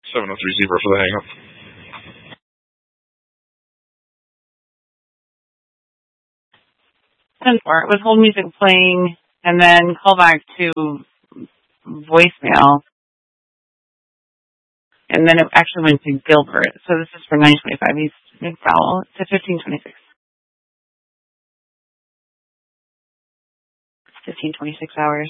703 Zebra for the hang-up. 10-4. It was hold music playing and then call back to voicemail. And then it actually went to Gilbert. So this is for 925. He's McDowell to 1526. 1526 hours.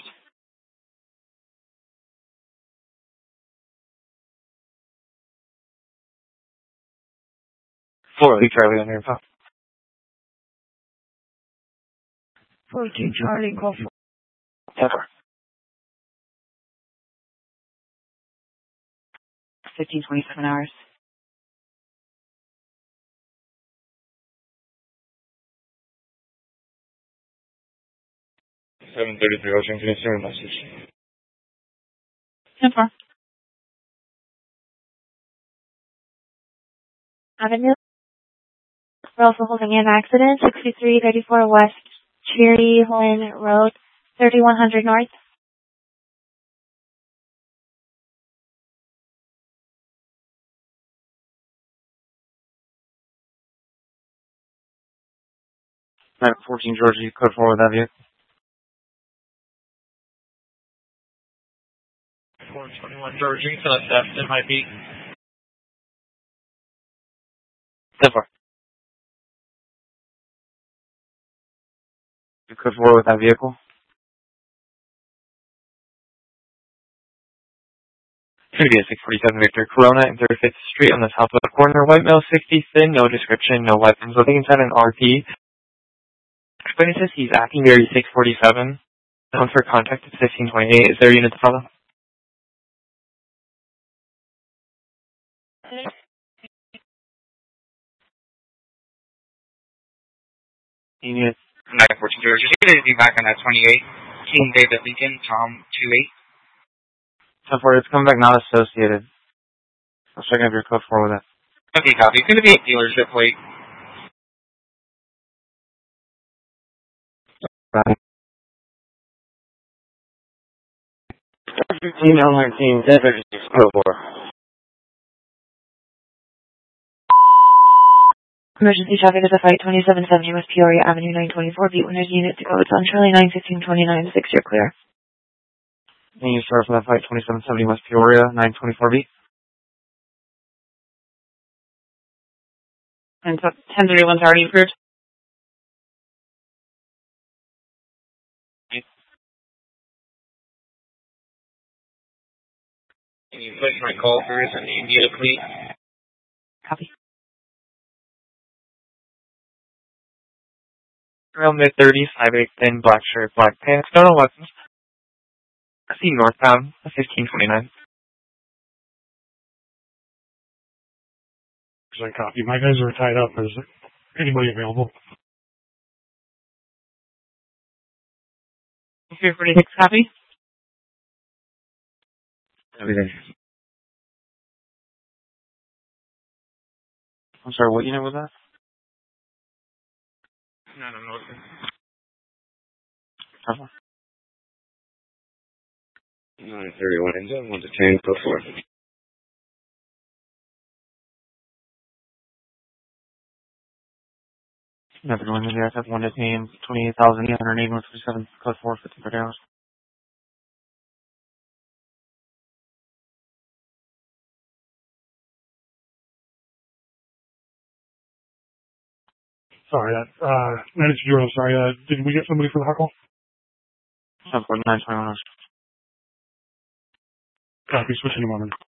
Lee Charlie on your phone. 14 Charlie, call for. 10-4. 1527 hours. Ocean, can you send me a message? 10-4. Avenue. We're also holding an accident, 6334 West Cherry Lynn Road, 3100 North. 14 Georgie, code 4 with that vehicle. 421 Georgie, so that's it might be. 10-4. Code 4 with that vehicle. 647 Victor Corona and 35th Street on the southwest corner. White male, 60, thin, no description, no weapons. Living inside an RP. Explain says he's acting very 647. Known for contact at 1628. Is there a unit to follow? Unit. 914 Georgia. You're going to be back on that 28. King David Lincoln, Tom 28. 10-4, it's coming back not associated. I'll check if your code 4 with it. Okay, copy. It's going to be a dealership plate. Right. 15 L19, 1056, code 4. Emergency traffic is a fight 2770 West Peoria Avenue 924. Beat winners unit to go. It's on Charlie 91529. 6, you're clear. Can you start for that fight 2770 West Peoria 924B? And so 1031's already approved. Can you push my call through and immediately? Copy. Real mid-30s, 5'8", thin, black shirt, black pants, no weapons. I see northbound, 1529. Copy. My guys are tied up. Is anybody available? 346, copy. Everything. I'm sorry, what unit was that? No. 931 engine, 1 to 10, code 4. Never going to the SF 1 to 10, 28,881.57, code 4, 50 hours. Sorry, managed Euro, sorry, did we get somebody for the huckle? 921 hours. Copy, switching to Modern.